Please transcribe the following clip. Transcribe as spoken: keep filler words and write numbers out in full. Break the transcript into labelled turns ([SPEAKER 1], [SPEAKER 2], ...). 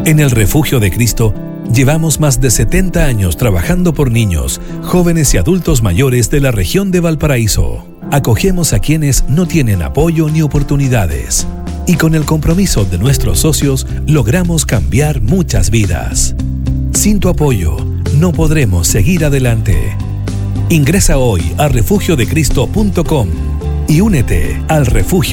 [SPEAKER 1] En el Refugio de Cristo, llevamos más de setenta años trabajando por niños, jóvenes y adultos mayores de la región de Valparaíso. Acogemos a quienes no tienen apoyo ni oportunidades. Y con el compromiso de nuestros socios, logramos cambiar muchas vidas. Sin tu apoyo, no podremos seguir adelante. Ingresa hoy a refugio de cristo punto com y únete al refugio.